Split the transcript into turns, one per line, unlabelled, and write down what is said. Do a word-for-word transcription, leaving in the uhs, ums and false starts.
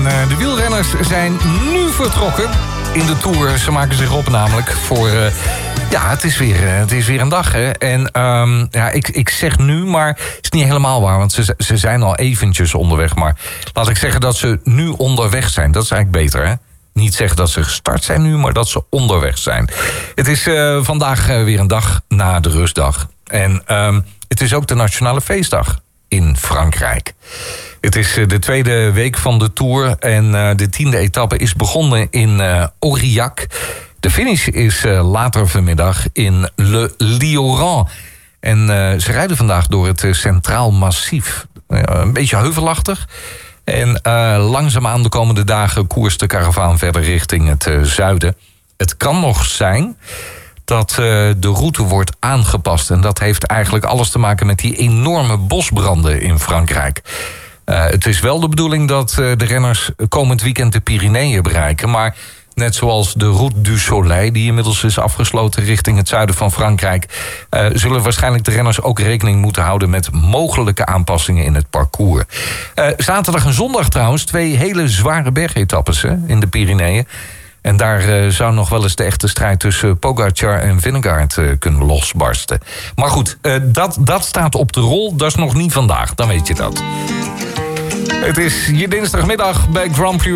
uh, de wielrenners zijn nu vertrokken in de Tour. Ze maken zich op namelijk voor... Uh, ja, het is, weer, uh, het is weer een dag, hè. En um, ja, ik, ik zeg nu, maar het is niet helemaal waar... want ze, ze zijn al eventjes onderweg. Maar laat ik zeggen dat ze nu onderweg zijn. Dat is eigenlijk beter, hè. Niet zeggen dat ze gestart zijn nu, maar dat ze onderweg zijn. Het is uh, vandaag uh, weer een dag na de rustdag. En um, het is ook de nationale feestdag in Frankrijk. Het is uh, de tweede week van de Tour en uh, de tiende etappe is begonnen in uh, Aurillac. De finish is uh, later vanmiddag in Le Lioran. En uh, ze rijden vandaag door het uh, Centraal Massief. Uh, een beetje heuvelachtig. En uh, langzaamaan de komende dagen koerst de karavaan verder richting het uh, zuiden. Het kan nog zijn dat uh, de route wordt aangepast. En dat heeft eigenlijk alles te maken met die enorme bosbranden in Frankrijk. Uh, het is wel de bedoeling dat uh, de renners komend weekend de Pyreneeën bereiken. Maar net zoals de Route du Soleil, die inmiddels is afgesloten richting het zuiden van Frankrijk, Uh, zullen waarschijnlijk de renners ook rekening moeten houden met mogelijke aanpassingen in het parcours. Uh, zaterdag en zondag trouwens, twee hele zware bergetappes hè, in de Pyreneeën. En daar uh, zou nog wel eens de echte strijd tussen Pogacar en Vingegaard uh, kunnen losbarsten. Maar goed, uh, dat, dat staat op de rol. Dat is nog niet vandaag, dan weet je dat. Het is je dinsdagmiddag bij Grand Prix